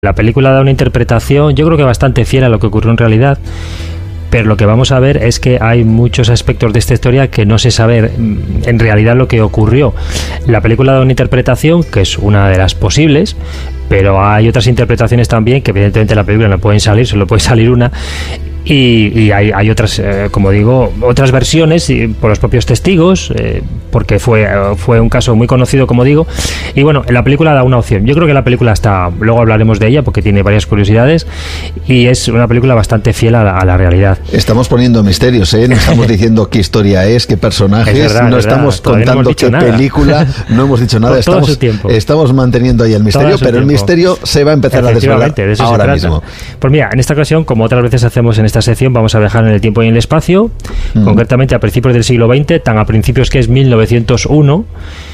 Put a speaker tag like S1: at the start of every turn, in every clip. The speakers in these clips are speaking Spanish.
S1: La película da una interpretación, yo creo que bastante fiel a lo que ocurrió en realidad, pero lo que vamos a ver es que hay muchos aspectos de esta historia que no se sabe en realidad lo que ocurrió. La película da una interpretación que es una de las posibles, pero hay otras interpretaciones también que evidentemente en la película no pueden salir, solo puede salir una. Y hay otras, como digo, otras versiones por los propios testigos, porque fue un caso muy conocido, como digo. Y bueno, la película da una opción. Yo creo que la película luego hablaremos de ella porque tiene varias curiosidades y es una película bastante fiel a la realidad.
S2: Estamos poniendo misterios, no estamos diciendo qué historia es, qué personajes, estamos contando qué película, no hemos dicho nada, estamos manteniendo ahí el misterio, pero el misterio se va a empezar a desvelar ahora mismo.
S1: Pues mira, en esta ocasión, como otras veces hacemos en esta sección, vamos a viajar en el tiempo y en el espacio, concretamente a principios del siglo XX, tan a principios que es 1901,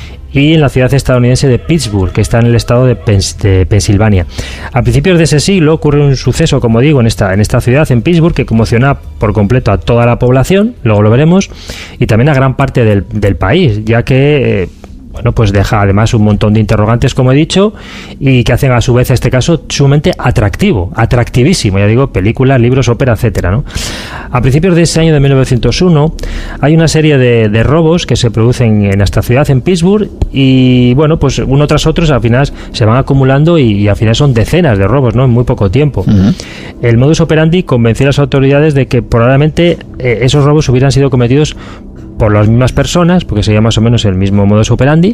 S1: y en la ciudad estadounidense de Pittsburgh, que está en el estado de Pensilvania. A principios de ese siglo ocurre un suceso, como digo, en esta ciudad, en Pittsburgh, que conmociona por completo a toda la población, luego lo veremos, y también a gran parte del país, ya que pues deja además un montón de interrogantes, como he dicho, y que hacen a su vez este caso sumamente atractivísimo, ya digo, películas, libros, ópera, etcétera, ¿no? A principios de ese año de 1901 hay una serie de robos que se producen en esta ciudad, en Pittsburgh, y bueno, pues uno tras otro al final se van acumulando y al final son decenas de robos, ¿no?, en muy poco tiempo. El modus operandi convenció a las autoridades de que probablemente esos robos hubieran sido cometidos por las mismas personas, porque sería más o menos el mismo modus operandi,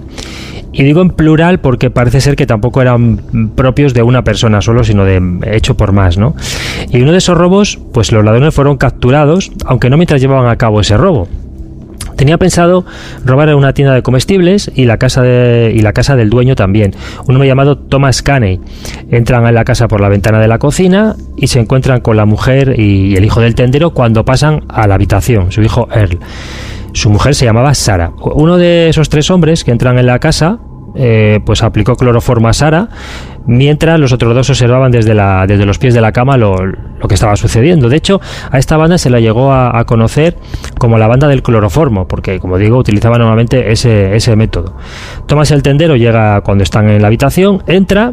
S1: y digo en plural porque parece ser que tampoco eran propios de una persona solo, sino hecho por más, ¿no? Y uno de esos robos, pues los ladrones fueron capturados, aunque no mientras llevaban a cabo ese robo. Tenía pensado robar en una tienda de comestibles y la casa del dueño también, un hombre llamado Thomas Caney. Entran en la casa por la ventana de la cocina y se encuentran con la mujer y el hijo del tendero cuando pasan a la habitación, su hijo Earl. Su mujer se llamaba Sarah. Uno de esos tres hombres que entran en la casa pues aplicó cloroformo a Sarah, mientras los otros dos observaban desde los pies de la cama lo que estaba sucediendo. De hecho, a esta banda se la llegó a conocer como la banda del cloroformo, porque, como digo, utilizaban normalmente ese método. Thomas el tendero llega cuando están en la habitación, entra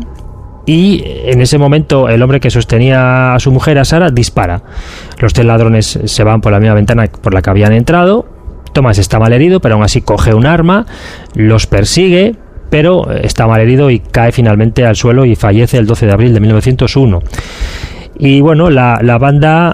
S1: y en ese momento el hombre que sostenía a su mujer, a Sarah, dispara. Los tres ladrones se van por la misma ventana por la que habían entrado. Thomas está malherido, pero aún así coge un arma, los persigue, pero está malherido y cae finalmente al suelo y fallece el 12 de abril de 1901. Y bueno, la banda,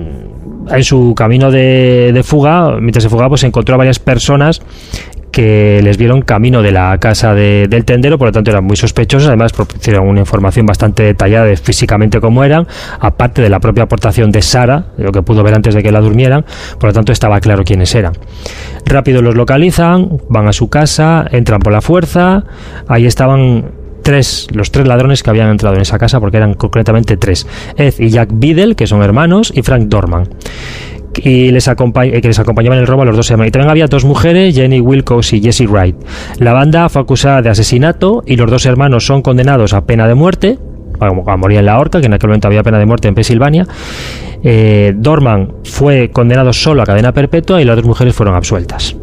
S1: en su camino de fuga, mientras se fugaba, pues encontró a varias personas que les vieron camino de la casa del tendero, por lo tanto eran muy sospechosos. Además proporcionaron una información bastante detallada de físicamente cómo eran, aparte de la propia aportación de Sarah, de lo que pudo ver antes de que la durmieran, por lo tanto estaba claro quiénes eran. Rápido los localizan, van a su casa, entran por la fuerza, ahí estaban los tres ladrones que habían entrado en esa casa, porque eran concretamente tres: Ed y Jack Biddle, que son hermanos, y Frank Dorman, y que les acompañaban en el robo a los dos hermanos. Y también había dos mujeres, Jenny Wilcox y Jessie Wright. La banda fue acusada de asesinato y los dos hermanos son condenados a pena de muerte, a morir en la horca, que en aquel momento había pena de muerte en Pensilvania. Dorman fue condenado solo a cadena perpetua y las dos mujeres fueron absueltas.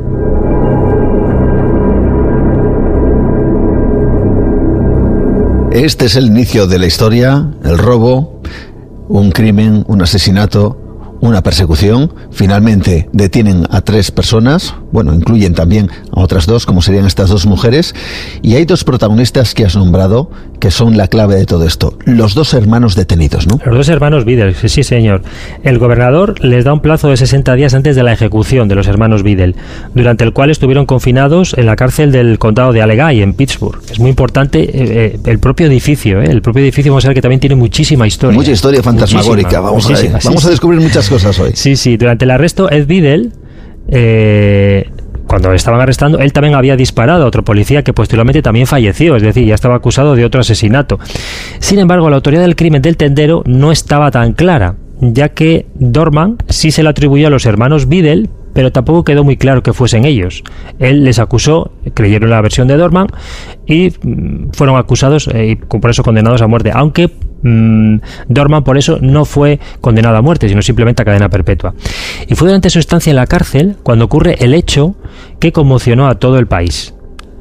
S2: Este es el inicio de la historia: el robo, un crimen, un asesinato, una persecución. Finalmente detienen a tres personas, incluyen también a otras dos, como serían estas dos mujeres, y hay dos protagonistas que has nombrado que son la clave de todo esto: los dos hermanos detenidos, ¿no? Los
S1: dos hermanos Biddle, sí señor. El gobernador les da un plazo de 60 días antes de la ejecución de los hermanos Biddle, durante el cual estuvieron confinados en la cárcel del condado de Allegheny, en Pittsburgh. Es muy importante el propio edificio, vamos a ver que también tiene muchísima historia.
S2: Mucha historia fantasmagórica, vamos a descubrir muchas cosas hoy.
S1: Sí, durante el arresto, Ed Biddle, cuando le estaban arrestando, él también había disparado a otro policía que posteriormente también falleció, es decir, ya estaba acusado de otro asesinato. Sin embargo, la autoridad del crimen del tendero no estaba tan clara, ya que Dorman sí se le atribuyó a los hermanos Biddle, pero tampoco quedó muy claro que fuesen ellos. Él les acusó, creyeron la versión de Dorman y fueron acusados y por eso condenados a muerte, aunque Dorman por eso no fue condenado a muerte, sino simplemente a cadena perpetua. Y fue durante su estancia en la cárcel cuando ocurre el hecho que conmocionó a todo el país.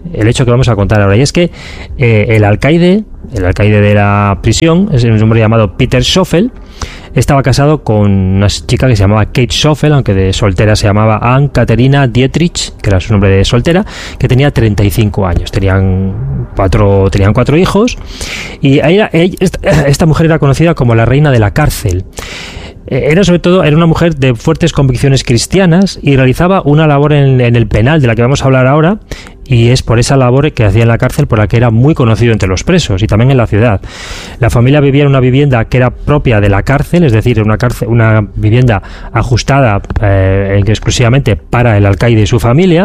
S1: el hecho que vamos a contar ahora, y es que el alcaide de la prisión, es un hombre llamado Peter Schoffel, estaba casado con una chica que se llamaba Kate Schoffel, aunque de soltera se llamaba Anne-Katharina Dietrich, que era su nombre de soltera, que tenía 35 años. Tenían cuatro hijos, y esta mujer era conocida como la reina de la cárcel. Era una mujer de fuertes convicciones cristianas y realizaba una labor en el penal de la que vamos a hablar ahora, y es por esa labor que hacía en la cárcel por la que era muy conocido entre los presos y también en la ciudad. La familia vivía en una vivienda que era propia de la cárcel, es decir, una vivienda ajustada exclusivamente para el alcaide y su familia.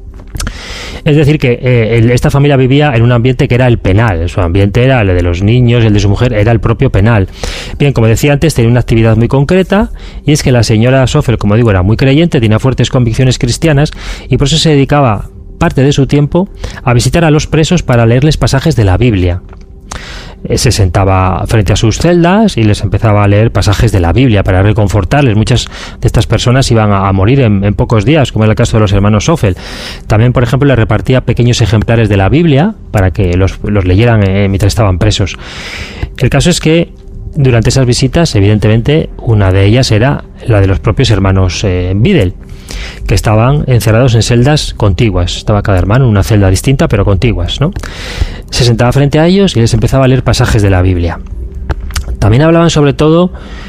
S1: Es decir, que esta familia vivía en un ambiente que era el penal. Su ambiente era el de los niños, el de su mujer era el propio penal. Bien, como decía antes, tenía una actividad muy concreta, y es que la señora Schoffel, como digo, era muy creyente, tenía fuertes convicciones cristianas, y por eso se dedicaba parte de su tiempo a visitar a los presos para leerles pasajes de la Biblia. Se sentaba frente a sus celdas y les empezaba a leer pasajes de la Biblia para reconfortarles. Muchas de estas personas iban a morir en pocos días, como era el caso de los hermanos Schoffel. También, por ejemplo, les repartía pequeños ejemplares de la Biblia para que los leyeran mientras estaban presos. El caso es que durante esas visitas, evidentemente, una de ellas era la de los propios hermanos Biddle, que estaban encerrados en celdas contiguas. Estaba cada hermano en una celda distinta, pero contiguas, ¿no? Se sentaba frente a ellos y les empezaba a leer pasajes de la Biblia. También hablaban sobre todo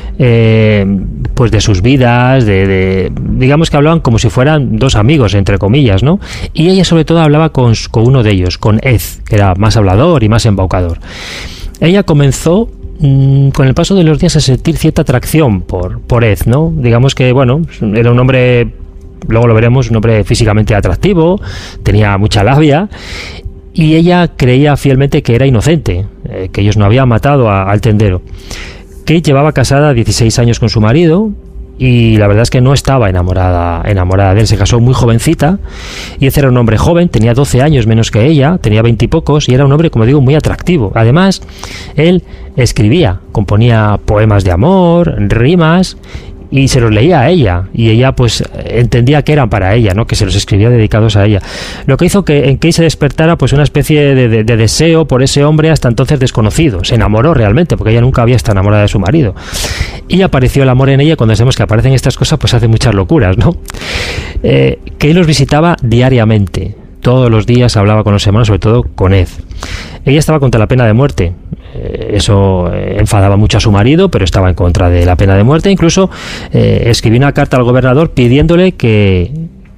S1: pues de sus vidas, digamos que hablaban como si fueran dos amigos, entre comillas, ¿no? Y ella sobre todo hablaba con uno de ellos, con Ed, que era más hablador y más embaucador. Ella comenzó con el paso de los días a sentir cierta atracción por Ed, ¿no? Digamos que, bueno, era un hombre, luego lo veremos, un hombre físicamente atractivo, tenía mucha labia, y ella creía fielmente que era inocente, que ellos no habían matado al tendero. Kate llevaba casada 16 años con su marido, y la verdad es que no estaba enamorada de él. Se casó muy jovencita, y ese era un hombre joven, tenía 12 años menos que ella, tenía 20 y pocos, y era un hombre, como digo, muy atractivo. Además, él escribía, componía poemas de amor, rimas, y se los leía a ella, y ella pues entendía que eran para ella, ¿no? Que se los escribía dedicados a ella, lo que hizo que en Kate se despertara pues una especie de deseo por ese hombre hasta entonces desconocido. Se enamoró realmente, porque ella nunca había estado enamorada de su marido, y apareció el amor en ella. Cuando sabemos que aparecen estas cosas, pues hace muchas locuras, ¿no? Kate los visitaba diariamente, todos los días hablaba con los hermanos, sobre todo con Ed. Ella estaba contra la pena de muerte. Eso enfadaba mucho a su marido, pero estaba en contra de la pena de muerte. Incluso escribió una carta al gobernador pidiéndole que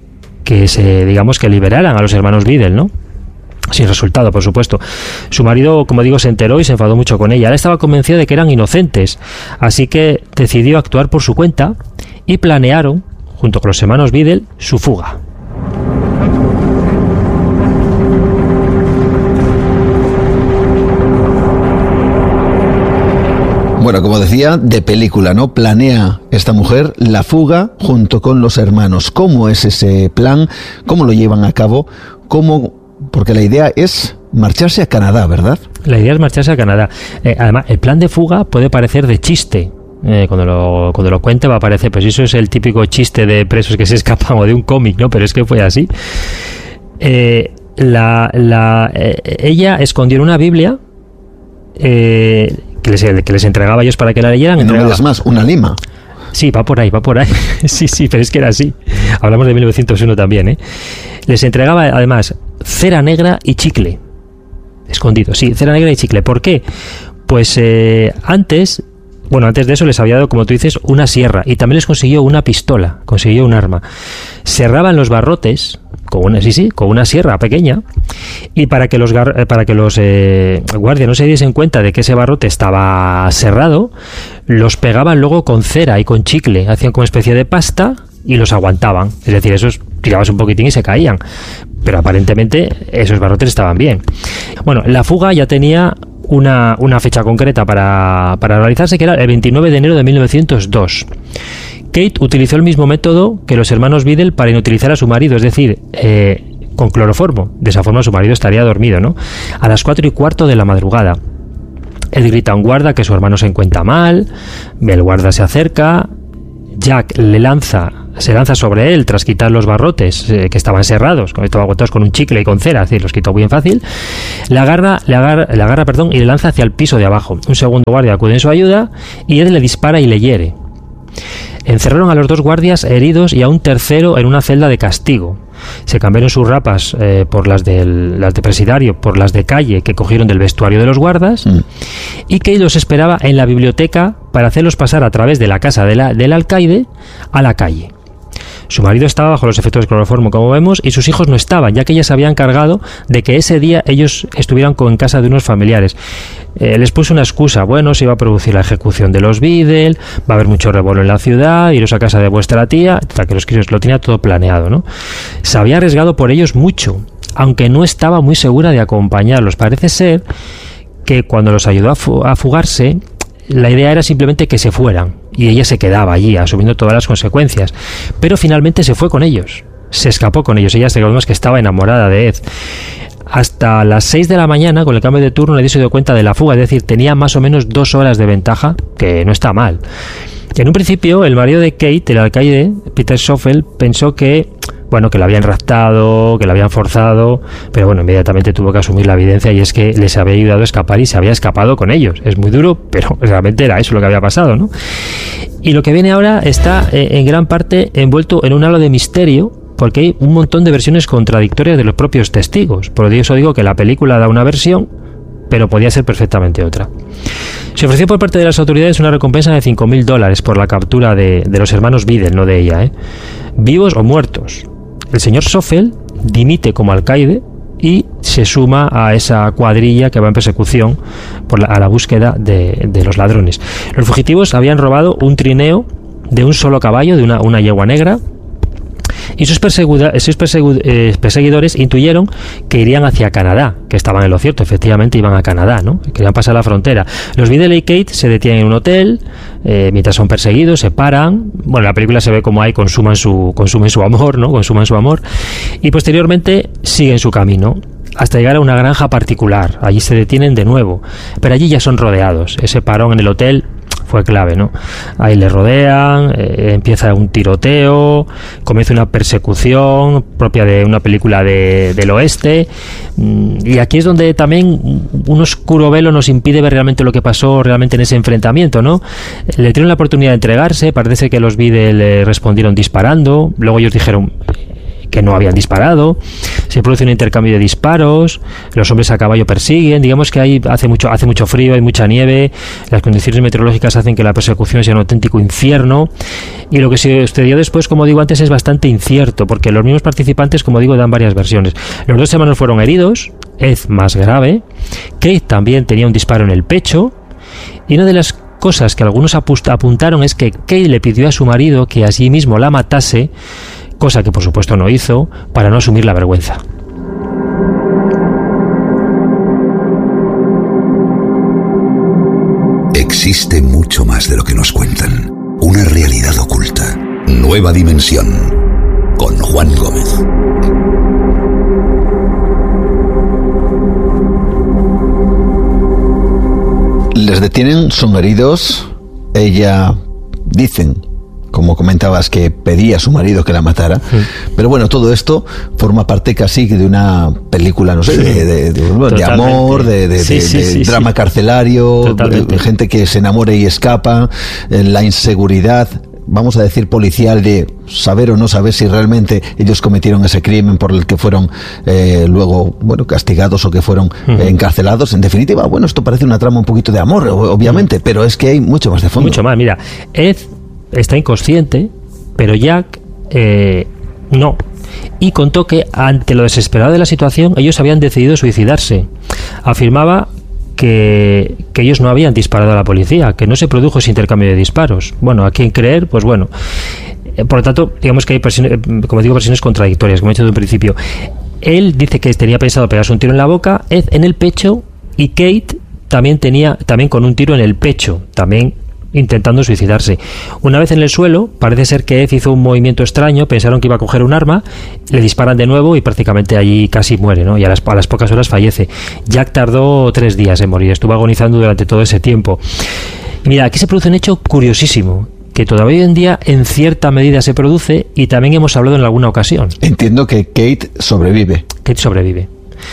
S1: liberaran a los hermanos Biddle, ¿no? Sin resultado, por supuesto. Su marido, como digo, se enteró y se enfadó mucho con ella. Él estaba convencido de que eran inocentes, así que decidió actuar por su cuenta y planearon, junto con los hermanos Biddle, su fuga.
S2: Bueno, como decía, de película, ¿no? Planea esta mujer la fuga junto con los hermanos. ¿Cómo es ese plan? ¿Cómo lo llevan a cabo? Porque la idea es marcharse a Canadá, ¿verdad?
S1: La idea es marcharse a Canadá. Además, el plan de fuga puede parecer de chiste. Cuando lo cuente va a parecer, pues eso es el típico chiste de presos que se escapan, o de un cómic, ¿no? Pero es que fue así. Ella escondió una Biblia que les entregaba a ellos para que la leyeran.
S2: No me das más, una lima.
S1: Sí, va por ahí. Sí, pero es que era así. Hablamos de 1901 también, ¿eh? Les entregaba además cera negra y chicle. Escondido, sí, cera negra y chicle. ¿Por qué? Pues antes de eso les había dado, como tú dices, una sierra, y también les consiguió una pistola, consiguió un arma. Cerraban los barrotes con una sierra pequeña, y para que los guardias no se diesen cuenta de que ese barrote estaba cerrado, los pegaban luego con cera y con chicle, hacían como una especie de pasta y los aguantaban. Es decir, esos tirabas un poquitín y se caían, pero aparentemente esos barrotes estaban bien. Bueno, la fuga ya tenía una fecha concreta para realizarse, que era el 29 de enero de 1902. Kate utilizó el mismo método que los hermanos Biddle para inutilizar a su marido, es decir, con cloroformo. De esa forma su marido estaría dormido, ¿no? A las 4:15 de la madrugada, él grita a un guarda que su hermano se encuentra mal. El guarda se acerca. Jack le lanza se lanza sobre él tras quitar los barrotes que estaban cerrados, estaban aguantados con un chicle y con cera, es decir, los quitó bien fácil. Le agarra, y le lanza hacia el piso de abajo. Un segundo guardia acude en su ayuda y Ed le dispara y le hiere. Encerraron a los 2 guardias heridos y a un tercero en una celda de castigo. Se cambiaron sus rapas por las de presidiario, por las de calle que cogieron del vestuario de los guardas, y que los esperaba en la biblioteca para hacerlos pasar a través de la casa del alcaide a la calle. Su marido estaba bajo los efectos del cloroformo, como vemos, y sus hijos no estaban, ya que ella se había encargado de que ese día ellos estuvieran en casa de unos familiares. Les puso una excusa: bueno, se iba a producir la ejecución de los Biddle, va a haber mucho revuelo en la ciudad, iros a casa de vuestra tía, que los críos lo tenía todo planeado, ¿no? Se había arriesgado por ellos mucho, aunque no estaba muy segura de acompañarlos. Parece ser que cuando los ayudó a fugarse, la idea era simplemente que se fueran y ella se quedaba allí asumiendo todas las consecuencias, pero finalmente se fue con ellos, se escapó con ellos. Ella, recordemos que estaba enamorada de Ed. Hasta las 6 de la mañana, con el cambio de turno, nadie se dio cuenta de la fuga, es decir, tenía más o menos 2 horas de ventaja, que no está mal. En un principio, el marido de Kate, el alcaide, Peter Schoffel, pensó que la habían raptado, que la habían forzado, pero bueno, inmediatamente tuvo que asumir la evidencia, y es que les había ayudado a escapar y se había escapado con ellos. Es muy duro, pero realmente era eso lo que había pasado, ¿no? Y lo que viene ahora está en gran parte envuelto en un halo de misterio, porque hay un montón de versiones contradictorias de los propios testigos. Por eso digo que la película da una versión, pero podía ser perfectamente otra. Se ofreció por parte de las autoridades una recompensa de $5,000 por la captura de los hermanos Biddle, no de ella, vivos o muertos. El señor Schoffel dimite como alcaide y se suma a esa cuadrilla que va en persecución a la búsqueda de los ladrones. Los fugitivos habían robado un trineo de un solo caballo, de una yegua negra, y sus perseguidores intuyeron que irían hacia Canadá, que estaban en lo cierto, efectivamente iban a Canadá, ¿no? Querían pasar la frontera. Los Biddle y Kate se detienen en un hotel, mientras son perseguidos, se paran. Bueno, en la película se ve como ahí consumen su amor, ¿no? Consuman su amor, y posteriormente siguen su camino hasta llegar a una granja particular. Allí se detienen de nuevo, pero allí ya son rodeados. Ese parón en el hotel fue clave, ¿no? Ahí le rodean, empieza un tiroteo, comienza una persecución propia de una película del oeste, y aquí es donde también un oscuro velo nos impide ver realmente lo que pasó realmente en ese enfrentamiento, ¿no? Le dieron la oportunidad de entregarse, parece ser que los Biddle le respondieron disparando, luego ellos dijeron que no habían disparado, se produce un intercambio de disparos, los hombres a caballo persiguen, digamos que ahí hace mucho frío, hay mucha nieve, las condiciones meteorológicas hacen que la persecución sea un auténtico infierno, y lo que sucedió después, como digo antes, es bastante incierto, porque los mismos participantes, como digo, dan varias versiones. Los 2 hermanos fueron heridos, Ed más grave, Kate también tenía un disparo en el pecho, y una de las cosas que algunos apuntaron es que Kate le pidió a su marido que allí mismo la matase, cosa que por supuesto no hizo, para no asumir la vergüenza.
S3: Existe mucho más de lo que nos cuentan. Una realidad oculta. Nueva Dimensión. Con Juan Gómez.
S2: Les detienen, son heridos. Ella, dicen, como comentabas, que pedía a su marido que la matara, pero bueno, todo esto forma parte casi de una película, no sé, de amor, de drama carcelario, de gente que se enamora y escapa, la inseguridad, vamos a decir policial, de saber o no saber si realmente ellos cometieron ese crimen por el que fueron luego, castigados o que fueron encarcelados. En definitiva, esto parece una trama un poquito de amor, obviamente, pero es que hay mucho más de fondo.
S1: Mucho más, mira, Ed está inconsciente, pero Jack no. Y contó que ante lo desesperado de la situación, ellos habían decidido suicidarse. Afirmaba que ellos no habían disparado a la policía, que no se produjo ese intercambio de disparos. Bueno, ¿a quién creer? Pues bueno. Por lo tanto, digamos que hay versiones contradictorias, como he dicho desde un principio. Él dice que tenía pensado pegarse un tiro en la boca, Ed en el pecho, y Kate también con un tiro en el pecho, también intentando suicidarse. Una vez en el suelo, parece ser que Ed hizo un movimiento extraño, pensaron que iba a coger un arma, le disparan de nuevo y prácticamente allí casi muere, ¿no? Y a las pocas horas fallece. Jack tardó 3 días en morir, estuvo agonizando durante todo ese tiempo. Mira, aquí se produce un hecho curiosísimo, que todavía hoy en día en cierta medida se produce y también hemos hablado en alguna ocasión.
S2: Entiendo que Kate sobrevive.
S1: Kate sobrevive.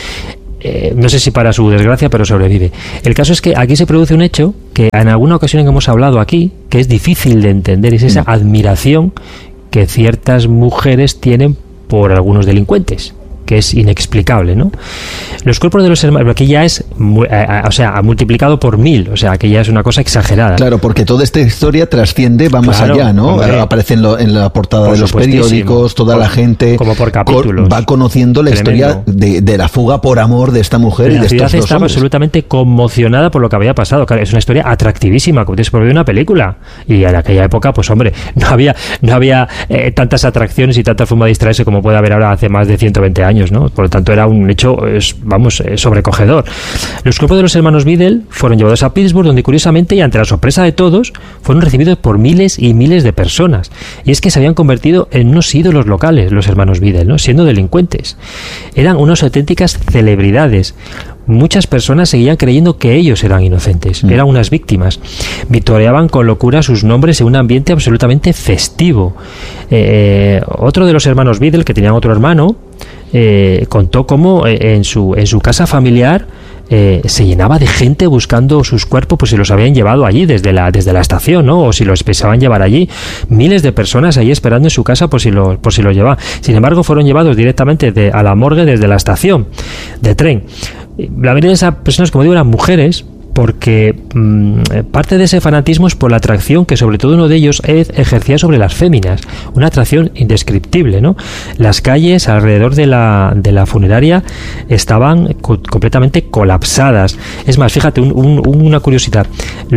S1: No sé si para su desgracia, pero sobrevive. El caso es que aquí se produce un hecho que en alguna ocasión hemos hablado aquí, que es difícil de entender, es esa admiración que ciertas mujeres tienen por algunos delincuentes, que es inexplicable, ¿no? Los cuerpos de los hermanos, aquí ya es, multiplicado por 1000, o sea, aquí ya es una cosa exagerada.
S2: Claro, porque toda esta historia trasciende, va más allá, ¿no? Aparece en la portada de los periódicos, toda la gente
S1: como por capítulos,
S2: va conociendo la historia de la fuga por amor de esta mujer y de estos dos hombres.
S1: La ciudad estaba absolutamente conmocionada por lo que había pasado. Claro, es una historia atractivísima, como tienes por ver una película. Y en aquella época, pues hombre, no había tantas atracciones y tanta forma de distraerse como puede haber ahora hace más de 120 años. ¿no? Por lo tanto era un hecho sobrecogedor. Los cuerpos de los hermanos Biddle fueron llevados a Pittsburgh, donde curiosamente y ante la sorpresa de todos fueron recibidos por miles y miles de personas, y es que se habían convertido en unos ídolos locales los hermanos Biddle, ¿no? Siendo delincuentes, eran unas auténticas celebridades. Muchas personas seguían creyendo que ellos eran inocentes, eran unas víctimas. Vitoreaban con locura sus nombres en un ambiente absolutamente festivo. Otro de los hermanos Biddle, que tenían otro hermano, contó cómo en su casa familiar se llenaba de gente buscando sus cuerpos, pues si los habían llevado allí desde la estación, ¿no? O si los pensaban llevar allí. Miles de personas allí esperando en su casa por si los llevaban. Sin embargo, fueron llevados directamente a la morgue desde la estación de tren. La mayoría de esas personas, como digo, eran mujeres, porque parte de ese fanatismo es por la atracción que sobre todo uno de ellos ejercía sobre las féminas, una atracción indescriptible, ¿no? Las calles alrededor de la funeraria estaban completamente colapsadas. Es más, fíjate, una curiosidad,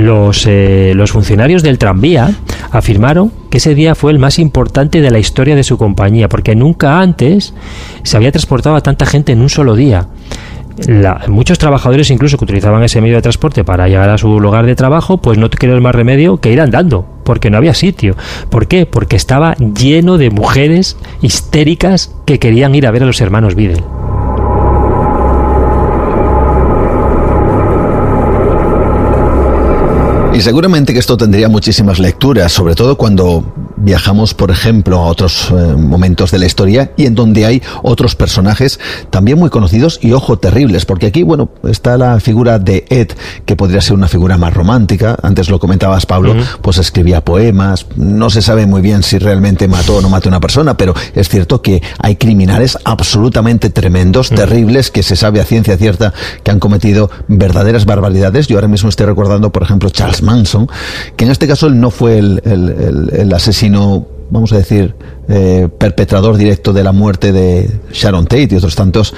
S1: los funcionarios del tranvía afirmaron que ese día fue el más importante de la historia de su compañía, porque nunca antes se había transportado a tanta gente en un solo día. Muchos trabajadores incluso que utilizaban ese medio de transporte para llegar a su lugar de trabajo, pues no tuvieron más remedio que ir andando, porque no había sitio. ¿Por qué? Porque estaba lleno de mujeres histéricas que querían ir a ver a los hermanos Biddle.
S2: Y seguramente que esto tendría muchísimas lecturas, sobre todo cuando viajamos, por ejemplo, a otros momentos de la historia y en donde hay otros personajes también muy conocidos y, ojo, terribles, porque aquí, bueno, está la figura de Ed, que podría ser una figura más romántica. Antes lo comentabas, Pablo, pues escribía poemas, no se sabe muy bien si realmente mató o no mató a una persona, pero es cierto que hay criminales absolutamente tremendos, terribles, que se sabe a ciencia cierta que han cometido verdaderas barbaridades. Yo ahora mismo estoy recordando, por ejemplo, Charles Manson, que en este caso él no fue el asesino, vamos a decir, perpetrador directo de la muerte de Sharon Tate y otros tantos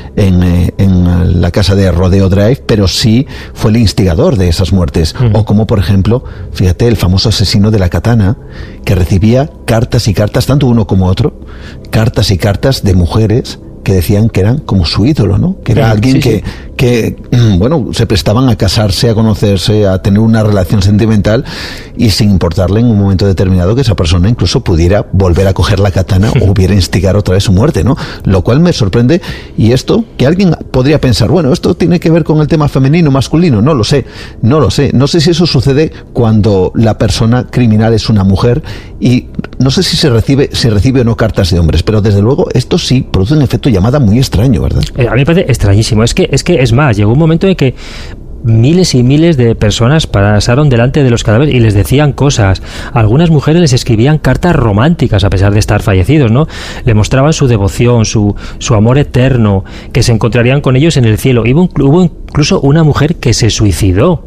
S2: en la casa de Rodeo Drive, pero sí fue el instigador de esas muertes. O como, por ejemplo, fíjate, el famoso asesino de la katana, que recibía cartas y cartas, tanto uno como otro, cartas y cartas de mujeres que decían que eran como su ídolo, ¿no? Que era alguien que bueno, se prestaban a casarse, a conocerse, a tener una relación sentimental, y sin importarle en un momento determinado que esa persona incluso pudiera volver a coger la katana o hubiera instigar otra vez su muerte, ¿no? Lo cual me sorprende. Y esto, que alguien podría pensar, bueno, esto tiene que ver con el tema femenino, masculino, no lo sé. No sé si eso sucede cuando la persona criminal es una mujer, y no sé si se recibe o no cartas de hombres, pero desde luego esto sí produce un efecto llamada muy extraño, ¿verdad? A
S1: mí me parece extrañísimo. Es que es más, llegó un momento en que miles y miles de personas pasaron delante de los cadáveres y les decían cosas. Algunas mujeres les escribían cartas románticas a pesar de estar fallecidos, ¿no? Le mostraban su devoción, su amor eterno, que se encontrarían con ellos en el cielo. Hubo incluso una mujer que se suicidó.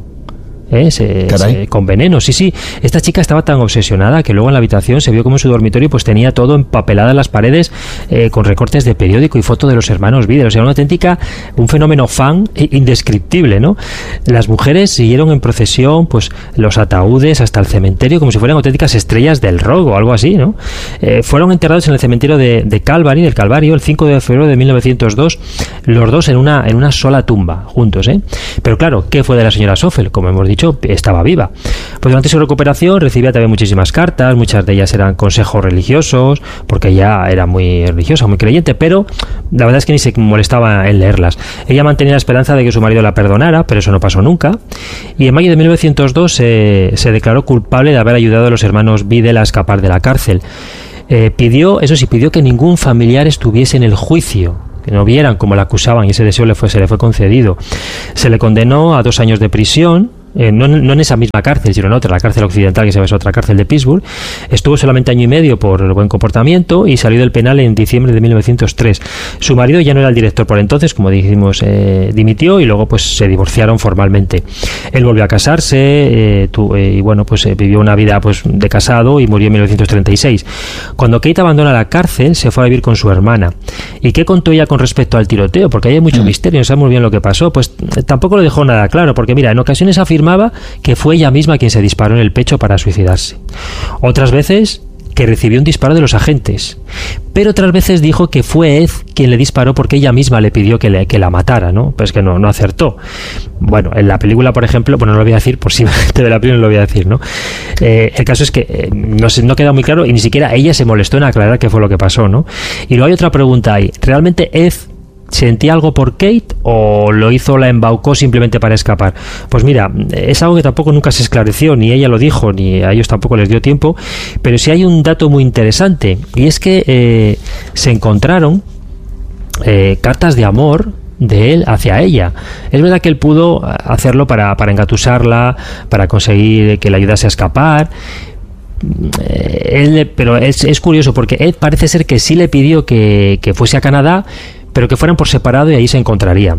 S1: Con veneno, sí. Esta chica estaba tan obsesionada que luego en la habitación se vio como en su dormitorio pues tenía todo empapelado en las paredes, con recortes de periódico y foto de los hermanos Biddle. O sea, un fenómeno fan indescriptible, ¿no? Las mujeres siguieron en procesión pues los ataúdes hasta el cementerio como si fueran auténticas estrellas del rock o algo así, ¿no? Fueron enterrados en el cementerio del Calvario, el 5 de febrero de 1902, los dos en una sola tumba, juntos, Pero claro, ¿qué fue de la señora Soffel? Como hemos dicho dicho, estaba viva. Pues durante su recuperación recibía también muchísimas cartas, muchas de ellas eran consejos religiosos, porque ella era muy religiosa, muy creyente, pero la verdad es que ni se molestaba en leerlas. Ella mantenía la esperanza de que su marido la perdonara, pero eso no pasó nunca. Y en mayo de 1902 se declaró culpable de haber ayudado a los hermanos Biddle a escapar de la cárcel. Pidió que ningún familiar estuviese en el juicio, que no vieran cómo la acusaban, y ese deseo se le fue concedido. Se le condenó a 2 años de prisión, no en esa misma cárcel, sino en otra, la cárcel occidental, que se llama otra cárcel de Pittsburgh. Estuvo solamente 1 año y medio por el buen comportamiento y salió del penal en diciembre de 1903. Su marido ya no era el director por entonces, como dijimos, dimitió y luego pues se divorciaron formalmente. Él volvió a casarse y bueno, pues vivió una vida pues de casado y murió en 1936. Cuando Kate abandona la cárcel, se fue a vivir con su hermana. ¿Y qué contó ella con respecto al tiroteo? Porque hay mucho misterio, no sabemos muy bien lo que pasó. Pues tampoco lo dejó nada claro, porque mira, en ocasiones afirmaba que fue ella misma quien se disparó en el pecho para suicidarse. Otras veces que recibió un disparo de los agentes, pero otras veces dijo que fue Ed quien le disparó porque ella misma le pidió que la matara, ¿no? Pues que no acertó. Bueno, en la película, por ejemplo, no lo voy a decir, por si te ve la película no lo voy a decir, ¿no? El caso es que no queda muy claro y ni siquiera ella se molestó en aclarar qué fue lo que pasó, ¿no? Y luego hay otra pregunta ahí. ¿Realmente Ed sentía algo por Kate o lo hizo, la embaucó simplemente para escapar? Pues mira, es algo que tampoco nunca se esclareció, ni ella lo dijo, ni a ellos tampoco les dio tiempo, pero sí hay un dato muy interesante, y es que se encontraron cartas de amor de él hacia ella. Es verdad que él pudo hacerlo para engatusarla, para conseguir que le ayudase a escapar, pero es curioso porque Ed parece ser que sí le pidió que fuese a Canadá, pero que fueran por separado y ahí se encontrarían.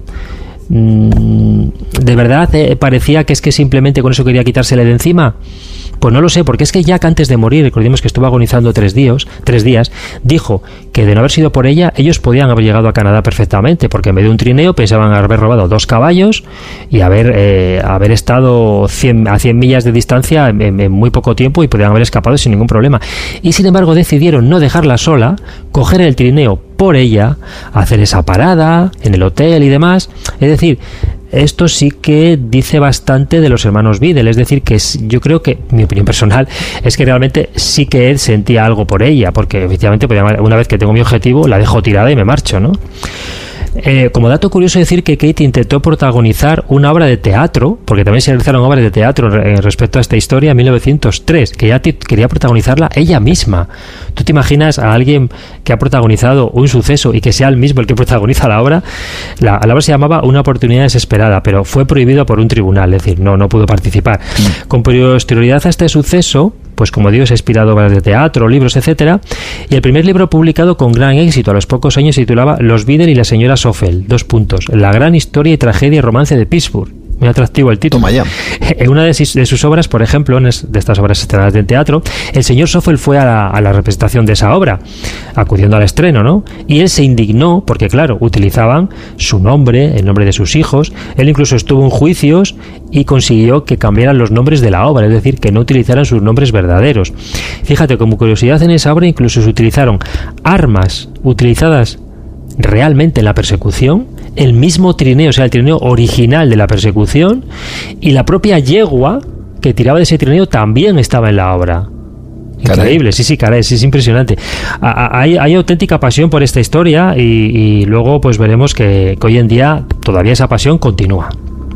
S1: ¿De verdad parecía que es que simplemente con eso quería quitársele de encima? Pues no lo sé, porque es que Jack, antes de morir, recordemos que estuvo agonizando 3 días, dijo que de no haber sido por ella, ellos podían haber llegado a Canadá perfectamente, porque en vez de un trineo pensaban haber robado 2 caballos y haber estado a 100 millas de distancia en muy poco tiempo, y podían haber escapado sin ningún problema. Y sin embargo decidieron no dejarla sola, coger el trineo por ella, hacer esa parada en el hotel y demás. Es decir, esto sí que dice bastante de los hermanos Biddle. Es decir, que yo creo que, mi opinión personal, es que realmente sí que él sentía algo por ella, porque efectivamente una vez que tengo mi objetivo, la dejo tirada y me marcho, ¿no? Como dato curioso decir que Kate intentó protagonizar una obra de teatro, porque también se realizaron obras de teatro respecto a esta historia en 1903, que ya quería protagonizarla ella misma. ¿Tú te imaginas a alguien que ha protagonizado un suceso y que sea el mismo el que protagoniza la obra? La obra se llamaba Una oportunidad desesperada, pero fue prohibido por un tribunal, es decir, no pudo participar. Con posterioridad a este suceso, pues como digo, se ha inspirado obras de teatro, libros, etcétera, y el primer libro publicado con gran éxito a los pocos años se titulaba Los Biddle y la señora Soffel, la gran historia y tragedia y romance de Pittsburgh. Muy atractivo el título.
S2: Toma ya.
S1: En una de sus obras, por ejemplo, de estas obras estrenadas de teatro, el señor Soffel fue a la representación de esa obra, acudiendo al estreno, ¿no? Y él se indignó porque, claro, utilizaban su nombre, el nombre de sus hijos. Él incluso estuvo en juicios y consiguió que cambiaran los nombres de la obra, es decir, que no utilizaran sus nombres verdaderos. Fíjate, como curiosidad, en esa obra incluso se utilizaron armas utilizadas realmente en la persecución, el mismo trineo, o sea, el trineo original de la persecución, y la propia yegua que tiraba de ese trineo también estaba en la obra. Increíble, sí, caray, sí, es impresionante. Hay auténtica pasión por esta historia y luego pues veremos que hoy en día todavía esa pasión continúa.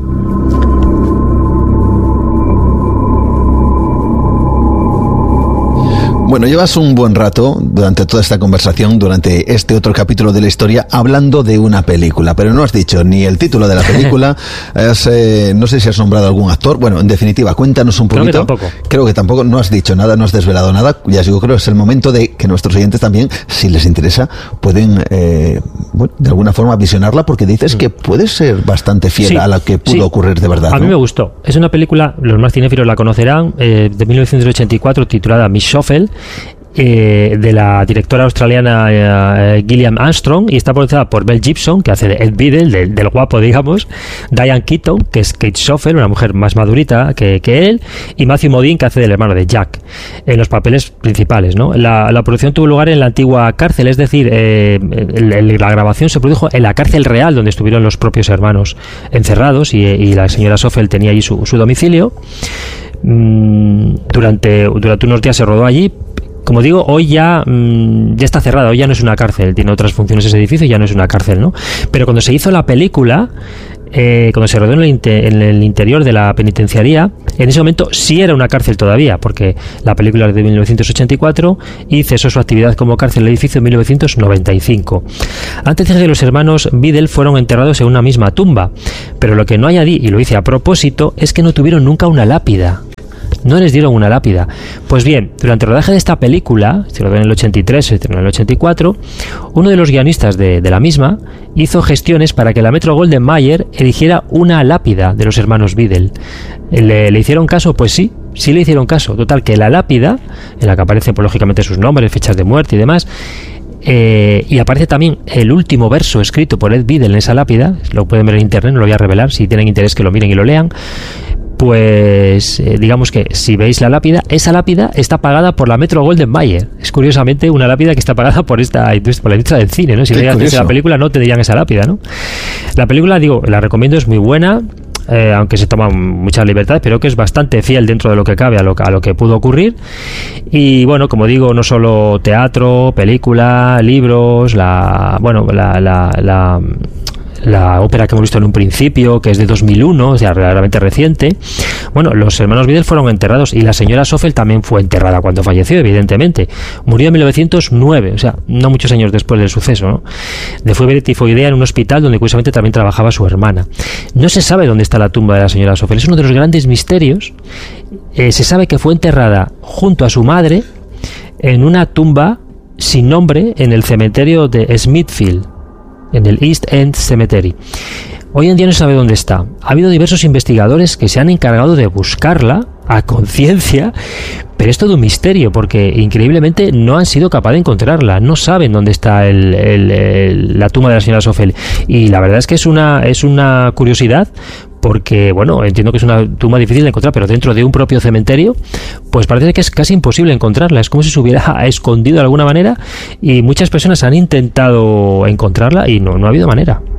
S2: Bueno, llevas un buen rato durante toda esta conversación, durante este otro capítulo de la historia, hablando de una película, pero no has dicho ni el título de la película, no sé si has nombrado algún actor. Bueno, en definitiva, cuéntanos un poquito. Creo que tampoco, no has dicho nada, no has desvelado nada. Ya digo, creo que es el momento de que nuestros oyentes también, si les interesa, pueden de alguna forma visionarla, porque dices que puede ser bastante fiel a la que pudo ocurrir de verdad, ¿no?
S1: A mí me gustó. Es una película, los más cinéfilos la conocerán, de 1984, titulada Miss Soffel. de la directora australiana Gillian Armstrong, y está protagonizada por Mel Gibson, que hace de Ed Beadle, del guapo, digamos, Diane Keaton, que es Kate Schofield, una mujer más madurita que él, y Matthew Modine, que hace del hermano de Jack, en los papeles principales, ¿no? La producción tuvo lugar en la antigua cárcel, es decir, la grabación se produjo en la cárcel real donde estuvieron los propios hermanos encerrados, y la señora Schofield tenía allí su domicilio. Durante unos días se rodó allí. Como digo, hoy ya está cerrada, hoy ya no es una cárcel, tiene otras funciones ese edificio, ya no es una cárcel, ¿no? Pero cuando se hizo la película, cuando se rodó en el interior de la penitenciaría, en ese momento sí era una cárcel todavía, porque la película es de 1984 y cesó su actividad como cárcel el edificio en 1995. Antes de que los hermanos Beadle fueron enterrados en una misma tumba, pero lo que no añadí, y lo hice a propósito, es que no tuvieron nunca una lápida. No les dieron una lápida. Pues bien, durante el rodaje de esta película, se rodó en el 83, se estrenó en el 84, uno de los guionistas de la misma hizo gestiones para que la Metro-Goldwyn-Mayer eligiera una lápida de los hermanos Beadle. ¿Le hicieron caso? Pues sí le hicieron caso. Total, que la lápida, en la que aparecen pues, lógicamente sus nombres, fechas de muerte y demás, y aparece también el último verso escrito por Ed Beadle en esa lápida, lo pueden ver en internet, no lo voy a revelar, si tienen interés que lo miren y lo lean. Pues digamos que si veis la lápida, esa lápida está pagada por la Metro-Goldwyn-Mayer. Es curiosamente una lápida que está pagada por la industria del cine, ¿no? Si veis la película no tendrían esa lápida, ¿no? La película, digo, la recomiendo, es muy buena, aunque se toman muchas libertades, pero que es bastante fiel dentro de lo que cabe a lo que pudo ocurrir. Y bueno, como digo, no solo teatro, película, libros, la ópera que hemos visto en un principio, que es de 2001, o sea, realmente reciente. Bueno, los hermanos Beadle fueron enterrados y la señora Schofield también fue enterrada cuando falleció, evidentemente. Murió en 1909, o sea, no muchos años después del suceso, ¿no? De fiebre tifoidea en un hospital donde curiosamente también trabajaba su hermana. No se sabe dónde está la tumba de la señora Schofield, es uno de los grandes misterios. Se sabe que fue enterrada junto a su madre en una tumba sin nombre en el cementerio de Smithfield, en el East End Cemetery. Hoy en día no se sabe dónde está. Ha habido diversos investigadores que se han encargado de buscarla a conciencia, pero es todo un misterio porque increíblemente no han sido capaces de encontrarla, no saben dónde está la tumba de la señora Schofield, y la verdad es que es una curiosidad, porque bueno, entiendo que es una tumba difícil de encontrar, pero dentro de un propio cementerio pues parece que es casi imposible encontrarla, es como si se hubiera escondido de alguna manera, y muchas personas han intentado encontrarla y no ha habido manera.